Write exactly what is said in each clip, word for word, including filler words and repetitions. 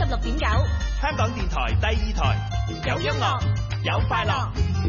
十六點九， 香港電台第二台，有音樂，有快樂。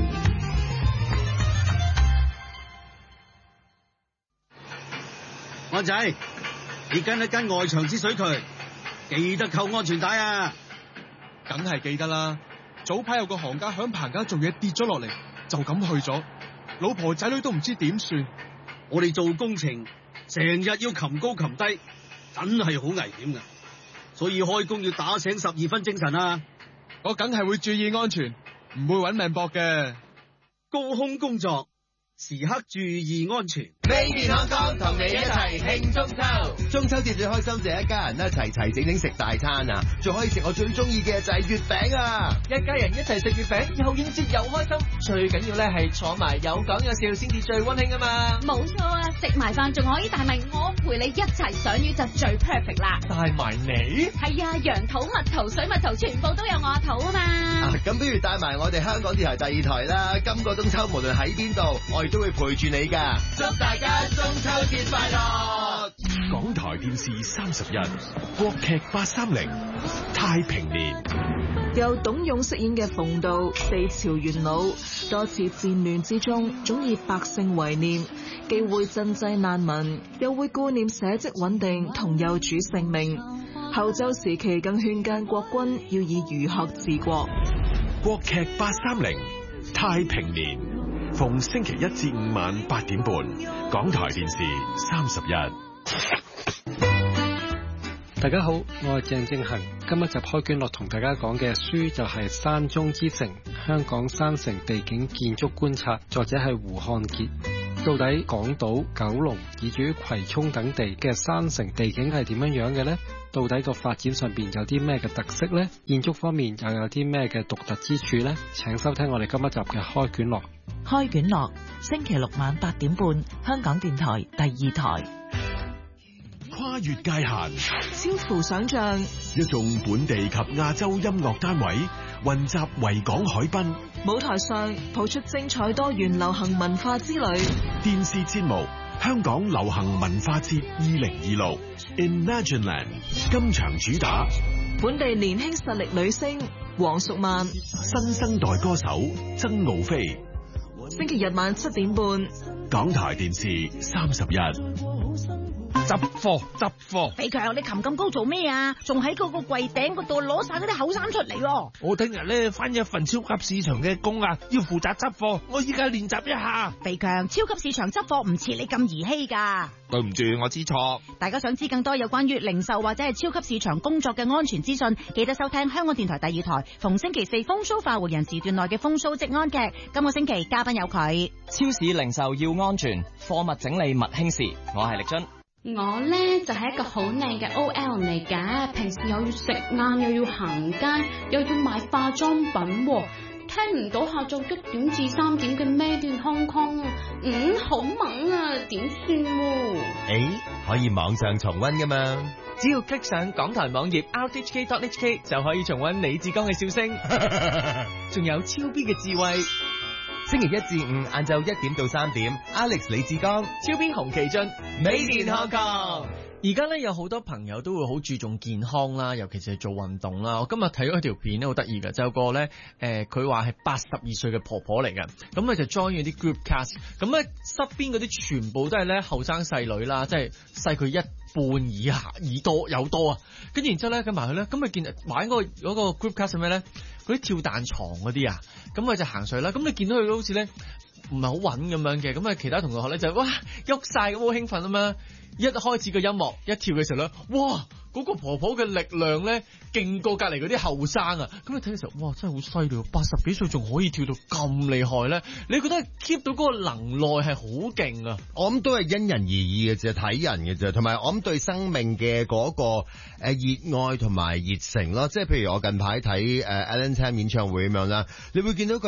安仔，你跟一跟外牆之水渠，記得扣安全帶啊！ 梗係記得啦。早排有個行家響棚架做嘢跌咗落嚟，就咁去咗，老婆仔女都唔知點算。 我哋做工程成日要擒高擒低，真係好危險噶，所以開工要打醒十二分精神啊！ 我梗係會注意安全，唔會搵命搏嘅。 高空工作，時刻注意安全。 Made in Hong Kong同你一齊慶中秋，中秋節最開心就係一家人一齊齊整整食大餐啊！仲可以食我最中意嘅就係月餅啊！ 一家人一齊食月餅，又應節又開心，最緊要咧係坐埋有講有笑先至最溫馨啊嘛！ 冇錯啊，食埋飯仲可以帶埋我陪你一齊賞月就最 perfect 啦！ 帶埋你？係啊，羊肚、蜜桃、水蜜桃全部都有我阿肚啊嘛！ 啊，咁不如帶埋我哋香港電台第二台啦！今個中秋無論喺邊度，我哋都會陪住你噶！祝大家中秋節快樂！ 港台電視三十一，國劇八三零，太平年。 由董勇飾演嘅馮道，四朝元老，多次戰亂之中，總以百姓為念，既會賑濟難民，又會顧念社稷穩定同幼主性命。後周時期更勸諫國君要以儒學治國。 國劇八三零，太平年，逢星期一至五晚八點半，港台電視三十一。 大家好，我係鄭正恒。今日集開卷樂同大家講嘅書就係《山中之城：香港山城地景建築觀察》，作者係胡漢傑。到底港島、九龍以至於葵涌等地嘅山城地景係點樣樣嘅呢？到底個發展上邊有啲咩嘅特色呢？建築方面又有啲咩嘅獨特之處呢？請收聽我哋今一集嘅開卷樂。 開卷樂，星期六晚八點半，香港電台第二台。 跨越界限， 超乎想象， 一眾本地及亞洲音樂單位混集維港海濱， 舞台上譜出精彩多元流行文化之旅。 電視節目《香港流行文化節二零二六 Imagineland》今場主打本地年輕實力女星黃淑曼， 新生代歌手曾傲飛。 星期日晚七點半， 港台電視三十一。 執貨執貨， 肥強，你擒咁高做咩啊？仲喺嗰個櫃頂嗰度攞晒嗰啲厚衫出嚟。 我聽日咧返一份超級市場嘅工啊，要負責執貨。我依家練習一下。 肥強，超級市場執貨唔似你咁兒戲噶。 對唔住，我知錯。 大家想知更多有關於零售或者係超級市場工作嘅安全資訊，記得收聽香港電台第二台逢星期四風騷快活人時段內嘅風騷職安劇。今個星期嘉賓有佢。 超市零售要安全，貨物整理勿輕視。我係力津。 我咧就係、是、一個好靚嘅 O L 嚟㗎，平時又要食晏，又要行街，又要買化妝品，聽唔到下晝一點至三點嘅 Made in Hong Kong，嗯，好猛啊，點算？誒， 可以網上重溫㗎嘛？ 只要 click 上港台網頁 r t h k dot h k 就可以重溫李志剛嘅笑聲，仲有超 B 嘅智慧。 星期一至五晏晝一點到三點 ，Alex 李志剛、 超 B 洪其俊 ，Made in Hong Kong。 而家咧有好多朋友都會好注重健康啦，尤其是係做運動啦。我今日睇咗一條片咧，好得意嘅，就有個咧誒，佢話係八十二歲嘅婆婆嚟嘅，咁佢就 join 咗啲 group class，咁咧側邊嗰啲全部都係咧後生細女啦，即係細佢一半以下，以多有多啊。跟住然之後咧跟埋佢咧，咁佢見玩嗰、嗰個嗰個 group class 係咩咧？嗰啲跳彈床嗰啲啊，咁佢就行水啦。咁你見到佢都好似咧唔係好穩咁樣嘅，咁啊其他同學咧就哇喐晒咁好興奮啊嘛！一開始個音樂一跳嘅時候咧，哇！嗰、嗰個婆婆嘅力量咧，勁過隔離嗰啲後生啊！咁你睇嘅時候，哇！真係好犀利，八十幾歲仲可以跳到咁厲害咧！你覺得 keep 到嗰個能耐係好勁啊？ 我諗都係因人而異嘅啫，睇人嘅啫，同埋我諗對生命嘅嗰個誒熱愛同埋熱誠咯。即係譬如我近排睇誒 Alan Tam 演唱會咁樣啦，你會見到佢。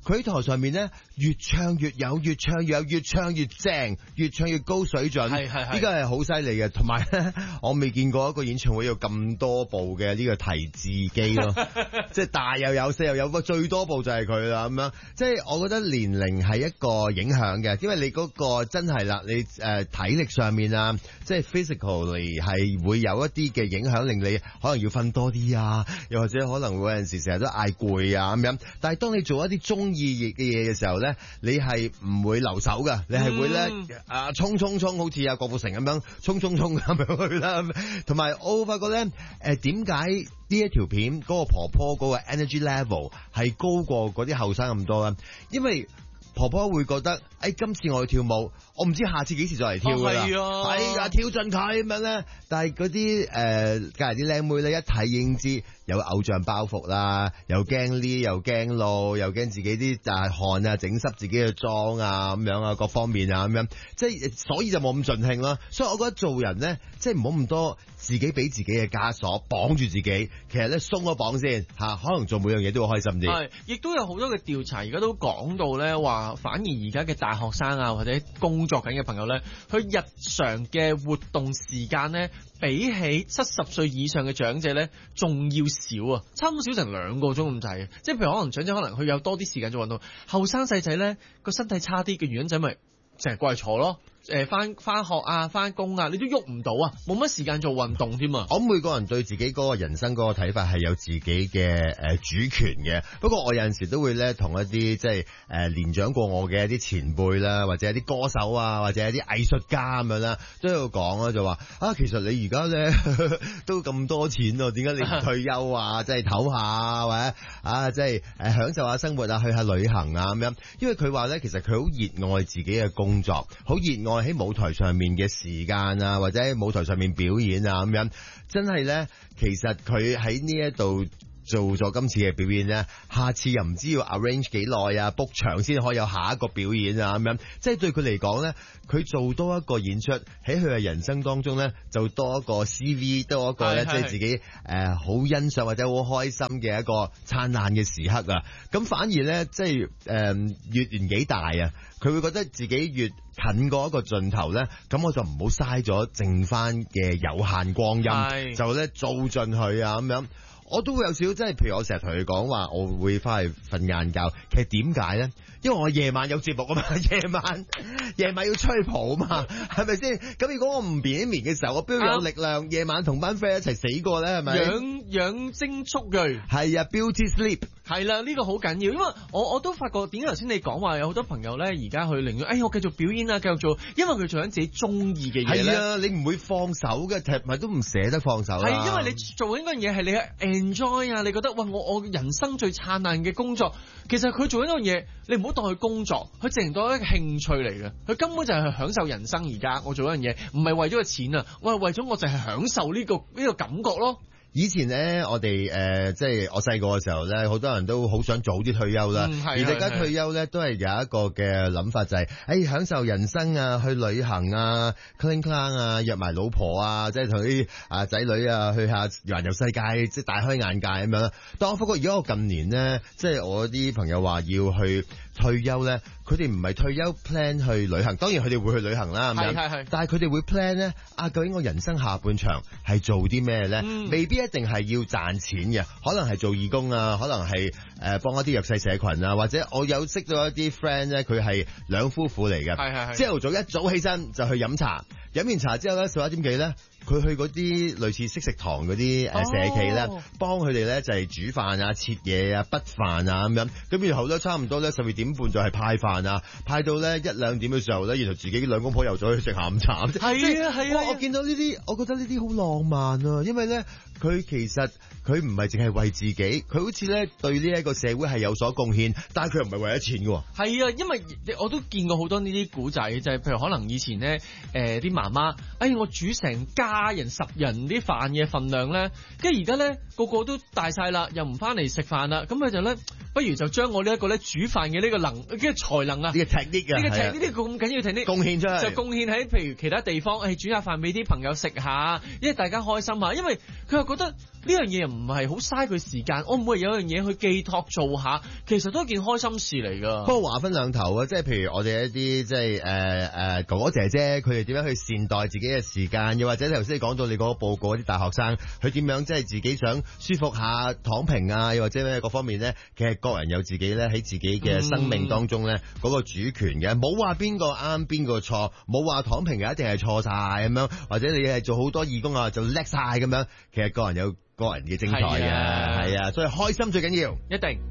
佢喺台上面咧越唱越有，越唱越有，越唱越正，越唱越高水準。 係係係， 呢個係好犀利嘅。同埋咧，我未見過一個演唱會有咁多部嘅呢個提字機咯，即係大又有，細又有，不過最多部就係佢啦咁樣。即係我覺得年齡係一個影響嘅，因為你嗰個真係啦，你誒、呃、體力上面啊，即係 physically 係會有一啲嘅影響，令你可能要瞓多啲啊，又或者可能會有陣時成日都嗌攰啊咁樣。但係當你做一啲中意嘅嘢嘅時候咧，你係唔會留手噶，你係會咧、嗯、啊衝衝衝，好似阿郭富城咁樣衝衝衝咁樣去啦。同埋我發覺咧，誒點解呢一條片嗰個婆婆嗰個 energy level 係高過嗰啲後生咁多咧？因為婆婆會覺得，誒、哎、今次我去跳舞，我唔知下次幾時再嚟跳㗎啦，係啊，跳盡佢咁樣咧。但係嗰啲誒隔離啲靚妹咧，一睇已經知有偶像包袱啦，又驚呢，又驚路，又驚自己啲大汗啊，整濕自己嘅妝啊咁樣啊，各方面啊咁樣，即係所以就冇咁盡興啦。所以我覺得做人咧，即係唔好咁多自己俾自己嘅枷鎖綁住自己，其實咧鬆咗綁先嚇，可能做每樣嘢都會開心啲。 係，亦都有好多嘅調查，而家都講到咧話，反而而家嘅大學生啊，或者工作緊嘅朋友咧，佢日常嘅活動時間咧，比起七十歲以上嘅長者咧，仲要少啊，差唔多少成兩個鐘咁滯。即係譬如可能長者可能佢有多啲時間做運動，後生細仔咧個身體差啲嘅原因就係咪成日過嚟坐咯。誒，翻翻學啊，翻工啊，你都喐唔到啊，冇乜時間做運動添啊！ 我每個人對自己嗰個人生嗰個睇法係有自己嘅誒主權嘅。不過我有陣時都會咧同一啲即係誒年長過我嘅一啲前輩啦，或者一啲歌手啊，或者一啲藝術家咁樣啦，都有講啦，就話啊，其實你而家咧都咁多錢咯，點解你唔退休啊？即係唞下或者啊，即係誒享受下生活啊，去下旅行啊咁樣。因為佢話咧，其實佢好熱愛自己嘅工作，好熱愛喺舞台上面嘅時間啊，或者喺舞台上面表演啊咁樣，真係咧，其實佢喺呢一度做咗今次嘅表演咧，下次又唔知要 arrange 幾耐啊 book 場先可以有下一個表演啊咁樣，即係對佢嚟講咧，佢做多一個演出喺佢嘅人生當中咧，就多一個 C V， 多一個咧，即係自己誒好、呃、欣賞或者好開心嘅一個燦爛嘅時刻啊。咁反而咧，即係誒、呃、越年紀大啊，佢會覺得自己越近過一個盡頭咧，咁我就唔好嘥咗剩翻嘅有限光陰，就咧做盡佢啊咁樣。我都會有少少，即係譬如我成日同佢講話，我會翻去瞓晏覺。其實點解咧？因為我夜晚有節目啊嘛，夜晚夜晚要吹蒲啊嘛，係咪先？咁如果我唔眠一眠嘅時候，我邊度有力量？啊、夜晚同班 friend 一齊死過咧，係咪？養養精蓄銳係啊 ，beauty sleep 係啦，呢、呢個好緊要，因為我我都發覺點解頭先你講話有好多朋友咧，而家去寧願，哎，我繼續表演啊，繼續做，因為佢做緊自己中意嘅嘢咧。係啊， 你唔會放手嘅，踢埋都唔捨得放手。 係因為你做緊嗰樣嘢係你 enjoy 啊，你覺得哇，我我人生最燦爛嘅工作，其實佢做緊嗰樣嘢，你唔好當佢工作。佢淨當一個興趣嚟嘅，佢根本就係享受人生。而家我做一樣嘢，唔係為咗個錢啊，我係為咗我就係享受呢個呢個感覺咯。 以前咧，我哋誒、呃，即係我細個嘅時候咧，好多人都好想早啲退休啦。嗯、而大家退休咧，都係有一個嘅諗法，就係、是、誒、哎、享受人生啊，去旅行啊 cling clang 啊，約埋老婆啊，即係同啲啊仔女啊去下環遊世界，即係大開眼界咁樣啦。但我發覺而家我近年咧，即係我啲朋友話要去退休咧，佢哋唔係退休 plan 去旅行，當然佢哋會去旅行啦，係咪？係係。但係佢哋會 plan 咧，啊究竟我人生下半場係做啲咩咧？嗯、未必一定係要賺錢嘅，可能係做義工啊，可能係誒幫一啲弱勢社群啊，或者我有識到一啲 friend 咧，佢係兩夫婦嚟嘅，係係係。朝頭早一早起身就去飲茶，飲完茶之後咧十一點幾咧，佢去嗰啲類似識食堂嗰啲誒社企咧，幫佢哋咧就係煮飯啊、切嘢啊、畢飯啊咁樣，咁然後咧差唔多咧十二點半就係派飯啊，派到咧一兩點嘅時候咧，然後自己兩公婆又走去食下午茶。係啊係啊，我見到呢啲，我覺得呢啲好浪漫啊，因為咧佢其實佢唔係淨係為自己，佢好似咧對呢一個社會係有所貢獻，但係佢又唔係為咗錢嘅。係啊，因為我都見過好多呢啲古仔，就係譬如可能以前咧誒啲媽媽，哎我煮成家人十人啲飯嘅份量咧，跟住而家咧個個都大晒啦，又唔翻嚟食飯啦，咁佢就咧不如就將我呢一個咧煮飯嘅呢個能嘅、呢個、才能啊，呢個 technique 啊，呢個 technique 呢個咁緊要 technique 貢獻出嚟，就貢獻喺譬如其他地方，誒煮下飯俾啲朋友食下，因為大家開心下，因為佢又覺得呢樣嘢又唔係好嘥佢時間，我唔會有樣嘢去寄託做下，其實都係件開心事嚟㗎。 不過話分兩頭啊，即係譬如我哋一啲即係誒誒哥哥姐姐，佢哋點樣去善待自己嘅時間，又或者頭先你講到你嗰個報告啲大學生，佢點樣即係自己想舒服下躺平啊，又或者咩各方面咧，其實個人有自己咧喺自己嘅生命當中咧嗰、嗯、個主權嘅，冇話邊個啱邊個錯，冇話躺平嘅一定係錯晒咁樣，或者你係做好多義工啊就叻晒咁樣，其實個人有個人嘅精彩嘅，係啊，所以開心最緊要， 一定。